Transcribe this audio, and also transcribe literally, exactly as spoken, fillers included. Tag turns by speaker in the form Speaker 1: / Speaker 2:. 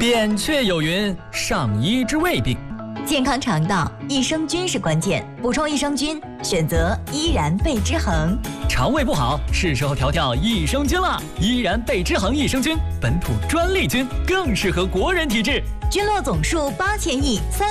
Speaker 1: 扁鹊有云：上医治未病。
Speaker 2: 健康肠道，益生菌是关键。补充益生菌，选择依然贝之恒。
Speaker 1: 肠胃不好，是时候调调益生菌了。依然贝之恒益生菌，本土专利菌，更适合国人体质。
Speaker 2: 菌落总数八千亿，三。